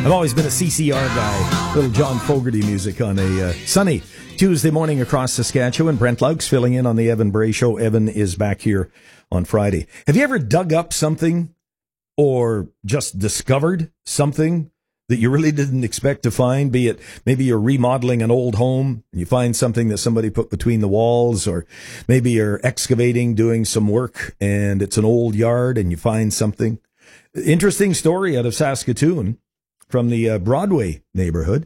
I've always been a CCR guy. Little John Fogerty music on a sunny Tuesday morning across Saskatchewan. Brent Laux filling in on the Evan Bray Show. Evan is back here on Friday. Have you ever dug up something or just discovered something that you really didn't expect to find? Be it maybe you're remodeling an old home and you find something that somebody put between the walls, or maybe you're excavating, doing some work, and it's an old yard and you find something. Interesting story out of Saskatoon from the Broadway neighborhood.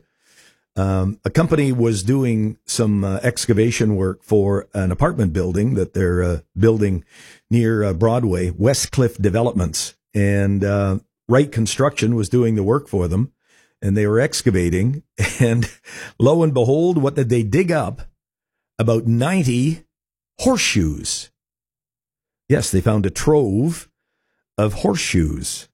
A company was doing some excavation work for an apartment building that they're building near Broadway, Westcliff Developments. And Wright Construction was doing the work for them, and they were excavating. And lo and behold, what did they dig up? About 90 horseshoes. Yes, they found a trove of horseshoes.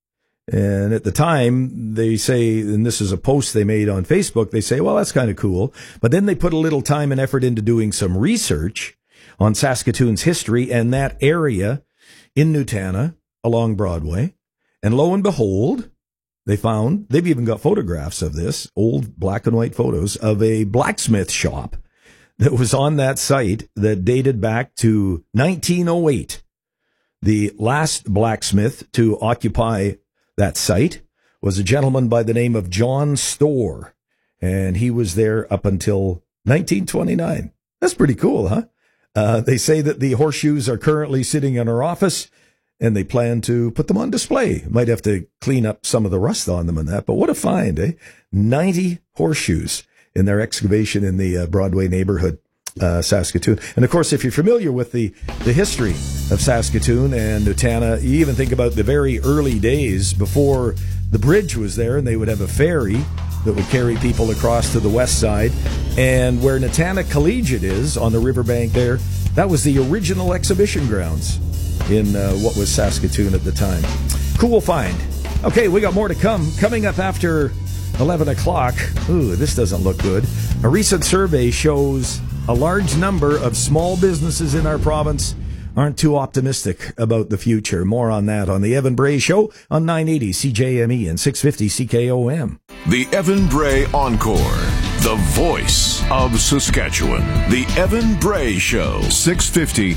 And at the time, they say, and this is a post they made on Facebook, they say, well, that's kind of cool. But then they put a little time and effort into doing some research on Saskatoon's history and that area in Nutana along Broadway. And lo and behold, they've even got photographs of this, old black and white photos of a blacksmith shop that was on that site that dated back to 1908. The last blacksmith to occupy that site was a gentleman by the name of John Storr, and he was there up until 1929. That's pretty cool, huh? They say that the horseshoes are currently sitting in our office, and they plan to put them on display. Might have to clean up some of the rust on them and that, but what a find, eh? 90 horseshoes in their excavation in the Broadway neighborhood. Saskatoon. And of course, if you're familiar with the history of Saskatoon and Nutana, you even think about the very early days before the bridge was there, and they would have a ferry that would carry people across to the west side. And where Nutana Collegiate is on the riverbank there, that was the original exhibition grounds in what was Saskatoon at the time. Cool find. Okay, we got more to come. Coming up after 11 o'clock. Ooh, this doesn't look good. A recent survey shows a large number of small businesses in our province aren't too optimistic about the future. More on that on the Evan Bray Show on 980 CJME and 650 CKOM. The Evan Bray Encore, the voice of Saskatchewan. The Evan Bray Show, 650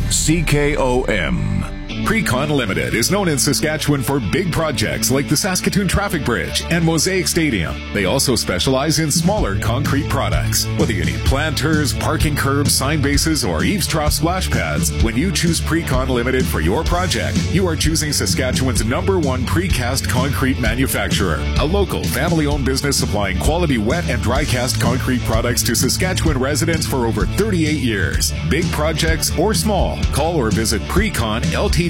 CKOM. Precon Limited is known in Saskatchewan for big projects like the Saskatoon Traffic Bridge and Mosaic Stadium. They also specialize in smaller concrete products. Whether you need planters, parking curbs, sign bases, or eaves trough splash pads, when you choose Precon Limited for your project, you are choosing Saskatchewan's #1 precast concrete manufacturer. A local, family-owned business supplying quality wet and dry cast concrete products to Saskatchewan residents for over 38 years. Big projects or small, call or visit preconltd.ca.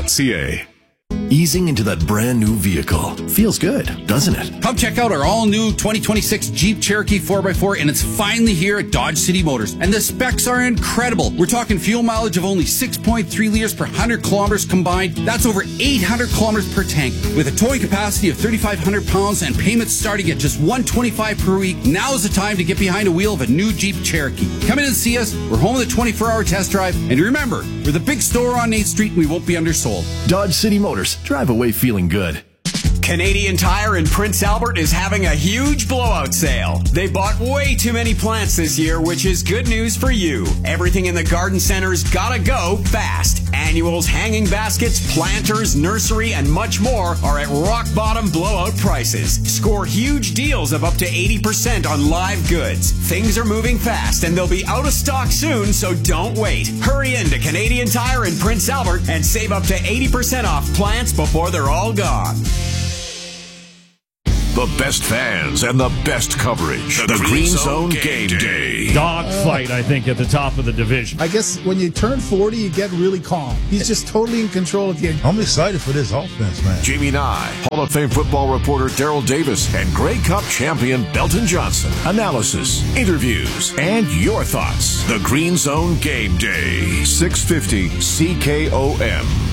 Easing into that brand new vehicle. Feels good, doesn't it? Come check out our all-new 2026 Jeep Cherokee 4x4, and it's finally here at Dodge City Motors. And the specs are incredible. We're talking fuel mileage of only 6.3 liters per 100 kilometers combined. That's over 800 kilometers per tank. With a towing capacity of 3,500 pounds and payments starting at just $125 per week, now is the time to get behind the wheel of a new Jeep Cherokee. Come in and see us. We're home with a 24-hour test drive. And remember, we're the big store on 8th Street, and we won't be undersold. Dodge City Motors. Drive away feeling good. Canadian Tire in Prince Albert is having a huge blowout sale. They bought way too many plants this year, which is good news for you. Everything in the garden center's gotta go fast. Annuals, hanging baskets, planters, nursery, and much more are at rock bottom blowout prices. Score huge deals of up to 80% on live goods. Things are moving fast and they'll be out of stock soon, so don't wait. Hurry into Canadian Tire in Prince Albert and save up to 80% off plants before they're all gone. The best fans and the best coverage. The Green Zone Game Day. Dogfight, I think, at the top of the division. I guess when you turn 40, you get really calm. He's just totally in control at the end. I'm excited for this offense, man. Jamie Nye, Hall of Fame football reporter Daryl Davis, and Grey Cup champion Belton Johnson. Analysis, interviews, and your thoughts. The Green Zone Game Day. 650 CKOM.